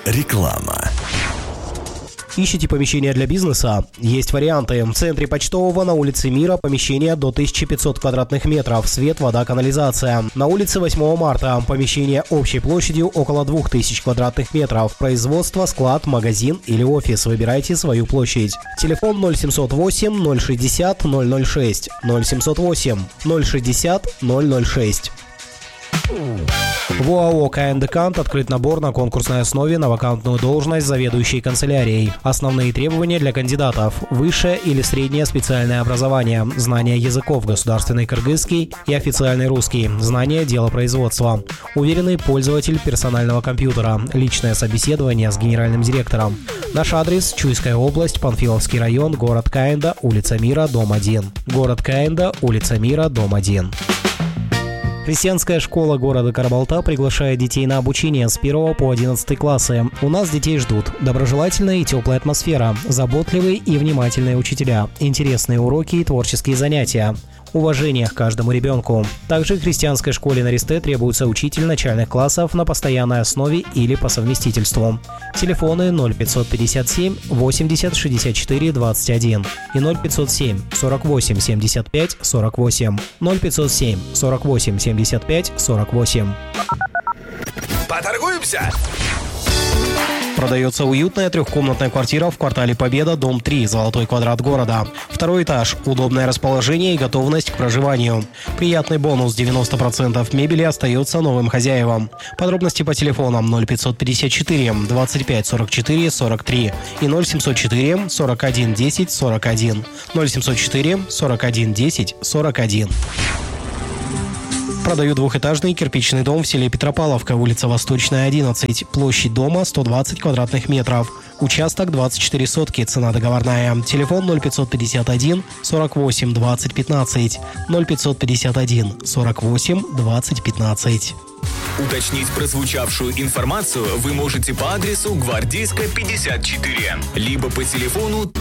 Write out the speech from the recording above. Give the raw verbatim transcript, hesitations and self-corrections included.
Реклама. Ищете помещение для бизнеса? Есть варианты. В центре Почтового на улице Мира помещение до тысяча пятьсот квадратных метров. Свет, вода, канализация. На улице восьмого марта помещение общей площадью около двух тысяч квадратных метров. Производство, склад, магазин или офис. Выбирайте свою площадь. Телефон ноль семьсот восемь ноль шестьдесят ноль ноль шесть. ноль семьсот восемь ноль шестьдесят ноль ноль шесть. В ОАО КН «Декант» открыт набор на конкурсной основе на вакантную должность заведующей канцелярией. Основные требования для кандидатов: высшее или среднее специальное образование, знание языков государственный кыргызский и официальный русский, знание делопроизводства, уверенный пользователь персонального компьютера, личное собеседование с генеральным директором. Наш адрес: Чуйская область, Панфиловский район, город Каинда, улица Мира, дом один. Город Каинда, улица Мира, дом один. Христианская школа города Карабалта приглашает детей на обучение с первого по одиннадцатый классы. У нас детей ждут доброжелательная и теплая атмосфера, заботливые и внимательные учителя, интересные уроки и творческие занятия, уважение к каждому ребенку. Также в христианской школе на Ристе требуется учитель начальных классов на постоянной основе или по совместительству. Телефоны ноль пятьсот пятьдесят семь восемьдесят шестьдесят четыре двадцать один и ноль пятьсот семь сорок восемь семьдесят пять сорок восемь. ноль пятьсот семь сорок восемь семьдесят пять сорок восемь. Поторгуемся? Продается уютная трехкомнатная квартира в квартале Победа, дом три, золотой квадрат города. Второй этаж, удобное расположение и готовность к проживанию. Приятный бонус: девяносто процентов мебели остается новым хозяевам. Подробности по телефонам ноль пятьсот пятьдесят четыре двадцать пять сорок четыре сорок три и ноль семьсот четыре сорок один десять сорок один. ноль семьсот четыре сорок один десять сорок один. Продаю двухэтажный кирпичный дом в селе Петропавловка, улица Восточная, одиннадцать. Площадь дома сто двадцать квадратных метров. Участок двадцать четыре сотки, цена договорная. Телефон ноль пятьсот пятьдесят один сорок восемь двадцать пятнадцать. ноль пятьсот пятьдесят один сорок восемь двадцать пятнадцать. Уточнить прозвучавшую информацию вы можете по адресу Гвардейская, пятьдесят четыре, либо по телефону